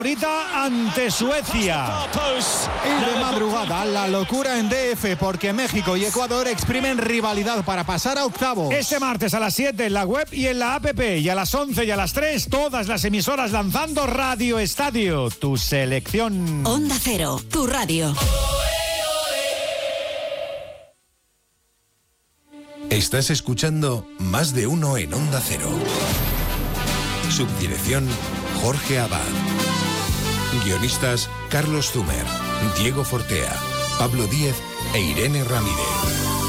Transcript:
Ahorita ante Suecia. Y de madrugada, la locura en DF, porque México y Ecuador exprimen rivalidad para pasar a octavos. Este martes a las 7 en la web y en la app, y a las 11 y a las 3 todas las emisoras lanzando Radio Estadio, tu selección. Onda Cero, tu radio. Estás escuchando Más de Uno en Onda Cero. Subdirección Jorge Abad. Guionistas Carlos Zumer, Diego Fortea, Pablo Díez e Irene Ramírez.